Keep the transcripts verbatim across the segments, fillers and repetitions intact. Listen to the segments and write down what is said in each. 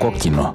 κόκκινο.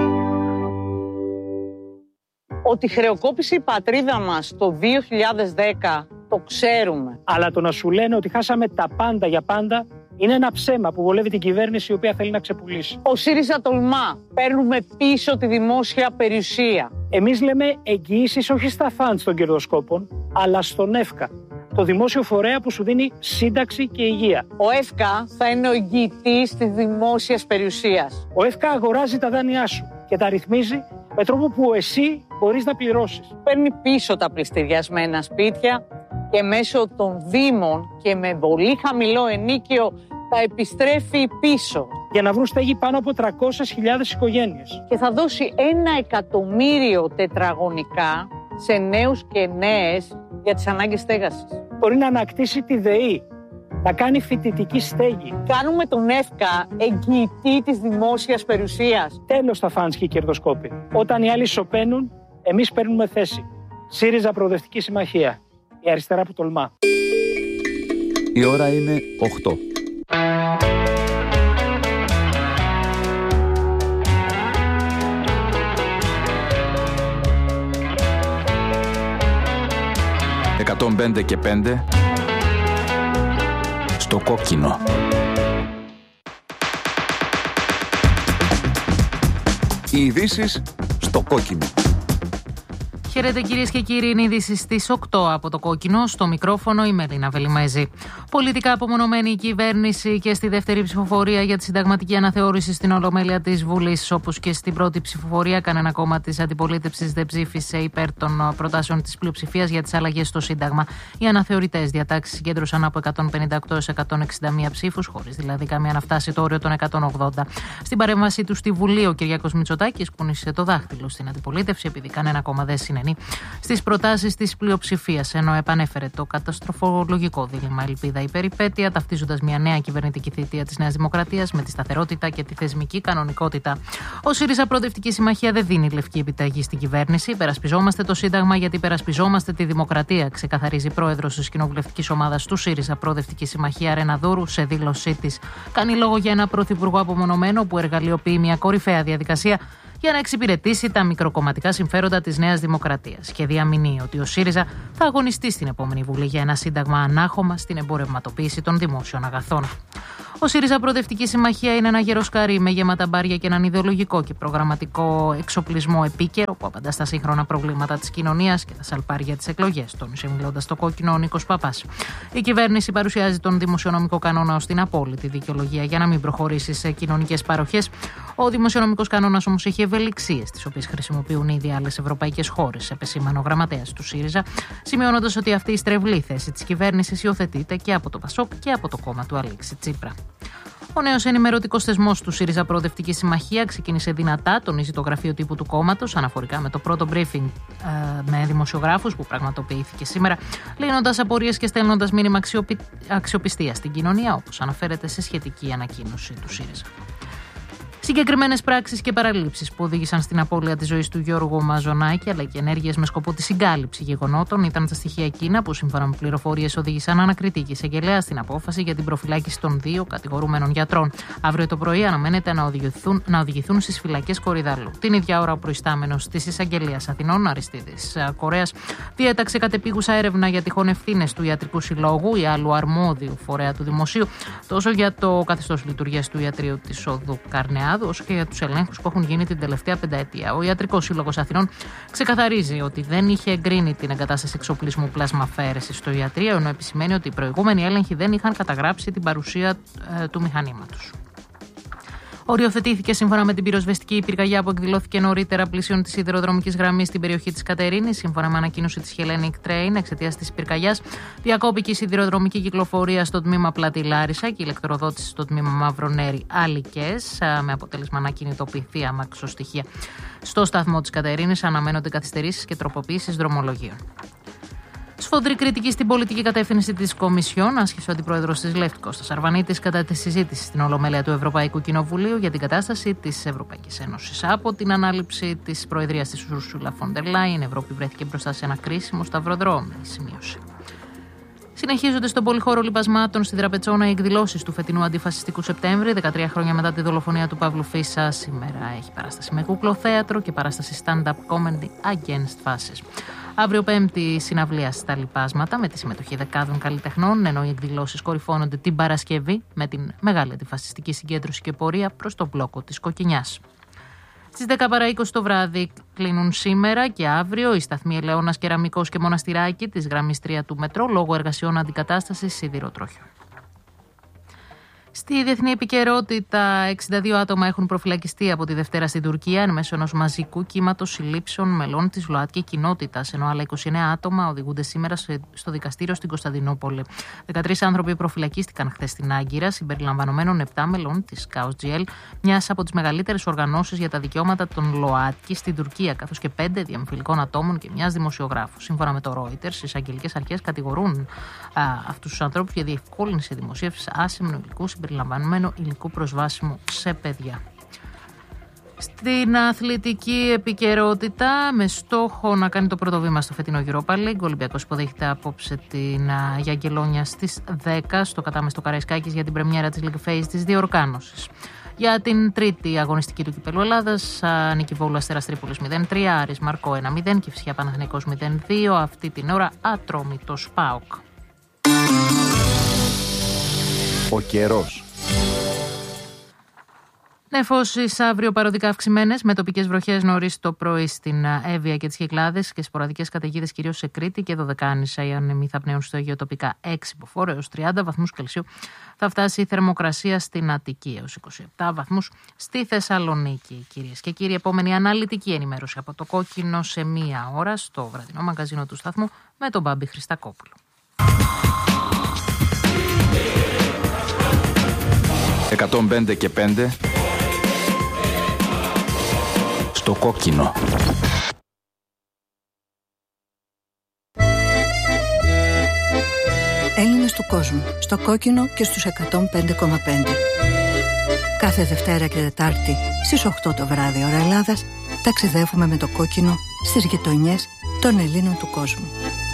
Ότι χρεοκόπησε η πατρίδα μας το δύο χιλιάδες δέκα το ξέρουμε. Αλλά το να σου λένε ότι χάσαμε τα πάντα για πάντα είναι ένα ψέμα που βολεύει την κυβέρνηση η οποία θέλει να ξεπουλήσει. Ο ΣΥΡΙΖΑ τολμά. Παίρνουμε πίσω τη δημόσια περιουσία. Εμείς λέμε εγγυήσεις όχι στα φαντς των κερδοσκόπων, αλλά στον ΕΦΚΑ, το δημόσιο φορέα που σου δίνει σύνταξη και υγεία. Ο ΕΦΚΑ θα είναι ο εγγυητής της δημόσιας περιουσίας. Ο ΕΦΚΑ αγοράζει τα δάνειά σου και τα ρυθμίζει με τρόπο που εσύ μπορείς να πληρώσεις. Παίρνει πίσω τα πληστηριασμένα σπίτια και μέσω των δήμων και με πολύ χαμηλό ενίκιο τα επιστρέφει πίσω. Για να βρουν στέγη πάνω από τριακόσιες χιλιάδες οικογένειες. Και θα δώσει ένα εκατομμύριο τετραγωνικά σε νέους και νέες για τις ανάγκες στέγασης. Μπορεί να ανακτήσει τη ΔΕΗ, να κάνει φοιτητική στέγη. Κάνουμε τον ΕΦΚΑ εγγυητή της δημόσιας περιουσίας. Τέλος τα φαντς και οι κερδοσκόποι. Όταν οι άλλοι σωπαίνουν, εμείς παίρνουμε θέση. ΣΥΡΙΖΑ Προοδευτική Συμμαχία. Η αριστερά που τολμά. Η ώρα είναι οκτώ. εκατόν πέντε και πέντε στο κόκκινο. Οι ειδήσεις στο κόκκινο. Χαίρετε κυρίες και κύριοι, είναι ειδήσεις στις οκτώ από το κόκκινο. Στο μικρόφωνο η Μελίνα Βελιμέζη. Πολιτικά απομονωμένη η κυβέρνηση και στη δεύτερη ψηφοφορία για τη συνταγματική αναθεώρηση στην Ολομέλεια της Βουλής, όπως και στην πρώτη ψηφοφορία, κανένα κόμμα της αντιπολίτευσης δεν ψήφισε υπέρ των προτάσεων της πλειοψηφίας για τις αλλαγές στο Σύνταγμα. Οι αναθεωρητές διατάξεις συγκέντρωσαν από εκατόν πενήντα οκτώ σε εκατόν εξήντα μία ψήφους, χωρίς δηλαδή καμία να φτάσει το όριο των εκατόν ογδόντα. Στην παρέμβασή του στη Βουλή, ο Κυριάκος Μητσοτάκης κουνήσε το δάχτυλο στην αντιπολίτευση, επειδή κανένα κόμμα δεν συνενεί στις προτάσεις της πλειοψηφίας, ενώ επανέφερε το καταστροφολογικό δίλημμα ελπίδα η περιπέτεια, ταυτίζοντας μια νέα κυβερνητική θητεία της Νέας Δημοκρατίας με τη σταθερότητα και τη θεσμική κανονικότητα. Ο ΣΥΡΙΖΑ Προοδευτική Συμμαχία δεν δίνει λευκή επιταγή στην κυβέρνηση. Υπερασπιζόμαστε το Σύνταγμα γιατί υπερασπιζόμαστε τη δημοκρατία, ξεκαθαρίζει πρόεδρος της κοινοβουλευτικής ομάδας του ΣΥΡΙΖΑ Προοδευτική Συμμαχία, Ρένα Δούρου, σε δήλωσή της. Κάνει λόγο για ένα πρωθυπουργό απομονωμένο που εργαλειοποιεί μια κορυφαία διαδικασία για να εξυπηρετήσει τα μικροκομματικά συμφέροντα της Νέας Δημοκρατίας και διαμηνύει ότι ο ΣΥΡΙΖΑ θα αγωνιστεί στην επόμενη Βουλή για ένα σύνταγμα ανάχωμα στην εμπορευματοποίηση των δημόσιων αγαθών. Ο ΣΥΡΙΖΑ Προοδευτική Συμμαχία είναι ένα γεροσκάρι με γεμάτα μπάρια και έναν ιδεολογικό και προγραμματικό εξοπλισμό επίκαιρο που απαντά στα σύγχρονα προβλήματα της κοινωνίας και τα σαλπάρια της εκλογές, τόνισε μιλώντας στο κόκκινο ο Νίκος Παπάς. Η κυβέρνηση παρουσιάζει τον δημοσιονομικό κανόνα ως την απόλυτη δικαιολογία για να μην προχωρήσει σε κοινωνικές παροχές. Ο δημοσιονομικός κανόνας όμως έχει ευελιξίες, τις οποίες χρησιμοποιούν ήδη άλλες ευρωπαϊκές χώρες, επεσήμανε ο γραμματέας του ΣΥΡΙΖΑ, σημειώνοντας ότι αυτή η στρεβλή θέση της κυβέρνησης υιοθετείται και από το ΠΑΣΟΚ και από το κόμμα του Αλέξη Τσίπρα. Ο νέος ενημερωτικός θεσμός του ΣΥΡΙΖΑ Προοδευτική Συμμαχία ξεκίνησε δυνατά, τονίζει το γραφείο τύπου του κόμματος, αναφορικά με το πρώτο briefing ε, με δημοσιογράφους που πραγματοποιήθηκε σήμερα, λύνοντας απορίες και στέλνοντας μήνυμα αξιοπι... αξιοπιστία στην κοινωνία, όπως αναφέρεται σε σχετική ανακοίνωση του ΣΥΡΙΖΑ. Συγκεκριμένες πράξεις και παραλήψεις που οδήγησαν στην απώλεια της ζωής του Γιώργου Μαζονάκη, αλλά και ενέργειες με σκοπό τη συγκάλυψη γεγονότων, ήταν τα στοιχεία εκείνα που, σύμφωνα με πληροφορίες, οδήγησαν ανακριτική εισαγγελέα στην απόφαση για την προφυλάκηση των δύο κατηγορούμενων γιατρών. Αύριο το πρωί αναμένεται να οδηγηθούν, να οδηγηθούν στις φυλακές Κορυδαλλού. Την ίδια ώρα, ο προϊστάμενος της Εισαγγελίας Αθηνών, Αριστίδης Κορέας, διέταξε κατεπίγουσα έρευνα για τυχόν ευθύνες του Ιατρικού Συλλόγου ή άλλου αρμόδιου φορέα του Δημοσίου, τόσο για το καθεστώς λειτουργίας του Ιατρείου της Οδού Καρνεά, όσο και για τους ελέγχους που έχουν γίνει την τελευταία πενταετία. Ο Ιατρικός Σύλλογος Αθηνών ξεκαθαρίζει ότι δεν είχε εγκρίνει την εγκατάσταση εξοπλισμού πλασμαφαίρεσης στο ιατρείο, ενώ επισημαίνει ότι οι προηγούμενοι έλεγχοι δεν είχαν καταγράψει την παρουσία ε, του μηχανήματος. Οριοθετήθηκε σύμφωνα με την πυροσβεστική πυρκαγιά που εκδηλώθηκε νωρίτερα πλησίων της σιδηροδρομικής γραμμής στην περιοχή της Κατερίνης. Σύμφωνα με ανακοίνωση της Hellenic Train, εξαιτίας της πυρκαγιάς, διακόπηκε η σιδηροδρομική κυκλοφορία στο τμήμα Πλάτη Λάρισα και η ηλεκτροδότηση στο τμήμα Μαυρονέρη Άλικες, με αποτέλεσμα να κινητοποιηθεί αμαξοστοιχεία στο σταθμό της Κατερίνης. Αναμένονται καθυστερήσεις και τροποποίησεις δρομολογίων. Σφοδρή κριτική στην πολιτική κατεύθυνση της Κομισιόν άσκησε ο αντιπρόεδρος της ΛΕΦΤ Κώστας Αρβανίτης κατά τη συζήτηση στην Ολομέλεια του Ευρωπαϊκού Κοινοβουλίου για την κατάσταση της Ευρωπαϊκής Ένωσης. Από την ανάληψη της προεδρίας της Ursula von der Leyen, η Ευρώπη βρέθηκε μπροστά σε ένα κρίσιμο σταυροδρόμι, σημείωσε. Συνεχίζονται στον πολυχώρο λιπασμάτων στη Δραπετσόνα οι εκδηλώσεις του φετινού αντιφασιστικού Σεπτέμβρη, δεκατρία χρόνια μετά τη δολοφονία του Παύλου Φίσα. Σήμερα έχει παράσταση με κούκλο-θέατρο και παράσταση stand-up comedy against fascism. Αύριο Πέμπτη συναυλία στα λιπάσματα με τη συμμετοχή δεκάδων καλλιτεχνών, ενώ οι εκδηλώσεις κορυφώνονται την Παρασκευή με την μεγάλη αντιφασιστική συγκέντρωση και πορεία προς τον μπλόκο της Κοκκινιάς. Στις δέκα παρά είκοσι το βράδυ κλείνουν σήμερα και αύριο οι σταθμοί Ελαιώνας, Κεραμικός και Μοναστηράκι της γραμμής τρία του μετρό λόγω εργασιών αντικατάστασης σιδηροτροχιών. Στη διεθνή επικαιρότητα, εξήντα δύο άτομα έχουν προφυλακιστεί από τη Δευτέρα στην Τουρκία εν μέσω ενός μαζικού κύματος συλλήψεων μελών της ΛΟΑΤΚΙ κοινότητας, ενώ άλλα είκοσι εννέα άτομα οδηγούνται σήμερα στο δικαστήριο στην Κωνσταντινούπολη. δεκατρείς άνθρωποι προφυλακίστηκαν χθες στην Άγκυρα, συμπεριλαμβανομένων επτά μελών της ΚΑΟΣ-τζι ελ, μιας από τις μεγαλύτερες οργανώσεις για τα δικαιώματα των ΛΟΑΤΚΙ στην Τουρκία, καθώς και πέντε διαμφιλικών ατόμων και μιας δημοσιογράφου. Σύμφωνα με το Reuters, οι εισαγγελικές αρχές κατηγορούν αυτούς τους ανθρώπους για διευκόλυνση δημοσίευσης άσημνου υλικού συμπεριλαμβανομένου υλικού προσβάσιμου σε παιδιά. Στην αθλητική επικαιρότητα, με στόχο να κάνει το πρώτο βήμα στο φετινό Europa League, ο Ολυμπιακός υποδέχεται απόψε την Γιαγκελόνια στις δέκα στο κατάμεστο Καραϊσκάκης για την πρεμιέρα της League Phase της διοργάνωσης. Για την τρίτη αγωνιστική του Κυπέλλου Ελλάδας, νίκη Βόλου Αστέρας Τρίπολης μηδέν τρία, Άρης Μαρκό ένα μηδέν, Κηφισιά Παναθηναϊκός μηδέν δύο, αυτή την ώρα Ατρόμητος ΠΑΟΚ. Ο καιρός. Νεφώσεις αύριο παροδικά αυξημένες, με τοπικές βροχές νωρίς το πρωί στην Εύβοια και τις Κυκλάδες και σποραδικές καταιγίδες κυρίως σε Κρήτη και Δωδεκάνησα. Οι άνεμοι θα πνέουν στο Αιγαίο τοπικά έξι μποφόρ έως τριάντα βαθμούς Κελσίου. Θα φτάσει η θερμοκρασία στην Αττική έως είκοσι επτά βαθμούς στη Θεσσαλονίκη. Κυρίες και κύριοι, επόμενη αναλυτική ενημέρωση από το Κόκκινο σε μία ώρα στο βραδινό μαγκαζίνο του σταθμού με τον Μπάμπη Χριστακόπουλο. εκατόν πέντε και πέντε στο Κόκκινο. Έλληνες του κόσμου, στο Κόκκινο και στους εκατόν πέντε κόμμα πέντε. Κάθε Δευτέρα και Τετάρτη στις οκτώ το βράδυ ώρα Ελλάδας ταξιδεύουμε με το Κόκκινο στις γειτονιές των Ελλήνων του κόσμου.